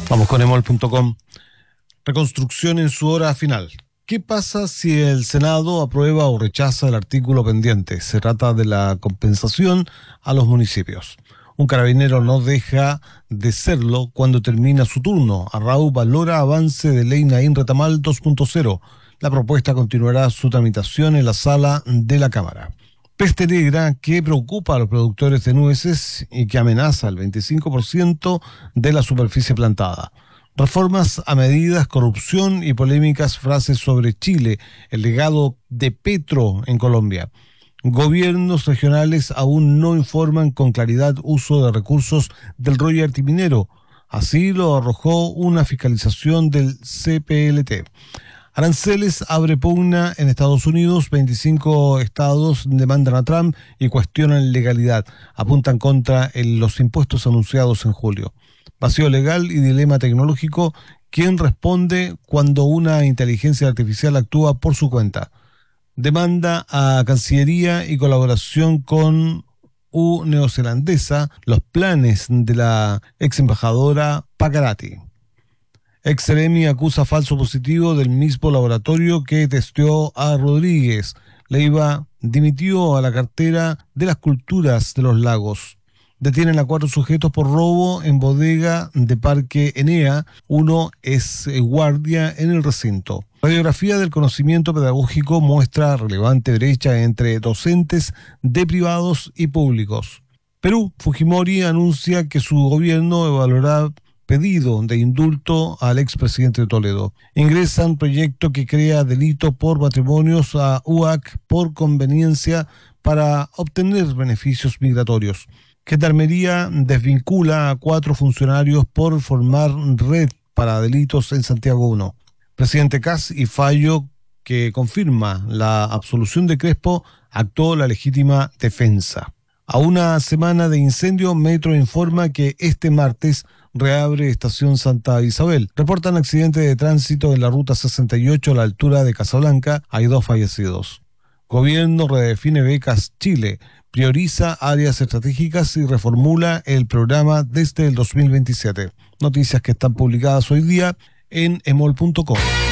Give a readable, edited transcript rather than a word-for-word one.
Vamos con emol.com. Reconstrucción en su hora final. ¿Qué pasa si el Senado aprueba o rechaza el artículo pendiente? Se trata de la compensación a los municipios. Un carabinero no deja de serlo cuando termina su turno. Arrau valora avance de ley Naín Retamal 2.0. La propuesta continuará su tramitación en la sala de la Cámara. Peste negra que preocupa a los productores de nueces y que amenaza el 25% de la superficie plantada. Reformas a medidas, corrupción y polémicas frases sobre Chile, el legado de Petro en Colombia. Gobiernos regionales aún no informan con claridad uso de recursos del royalty minero. Así lo arrojó una fiscalización del CPLT. Aranceles abre pugna en Estados Unidos. 25 estados demandan a Trump y cuestionan legalidad. Apuntan contra los impuestos anunciados en julio. Vacío legal y dilema tecnológico. ¿Quién responde cuando una inteligencia artificial actúa por su cuenta? Demanda a Cancillería y colaboración con neozelandesa. Los planes de la ex embajadora Pacarati. Ex-Seremi acusa falso positivo del mismo laboratorio que testeó a Rodríguez. Leiva dimitió a la cartera de las culturas de los lagos. Detienen a 4 sujetos por robo en bodega de Parque Enea. Uno es guardia en el recinto. Radiografía del conocimiento pedagógico muestra relevante brecha entre docentes de privados y públicos. Perú, Fujimori anuncia que su gobierno evaluará pedido de indulto al expresidente de Toledo. Ingresan proyecto que crea delito por matrimonios a UAC por conveniencia para obtener beneficios migratorios. Gendarmería desvincula a 4 funcionarios por formar red para delitos en Santiago 1. Presidente Kast y fallo que confirma la absolución de Crespo actuó la legítima defensa. A una semana de incendio, Metro informa que este martes reabre Estación Santa Isabel. Reportan accidente de tránsito en la ruta 68 a la altura de Casablanca. Hay 2 fallecidos. Gobierno redefine becas Chile. Prioriza áreas estratégicas y reformula el programa desde el 2027. Noticias que están publicadas hoy día en emol.com.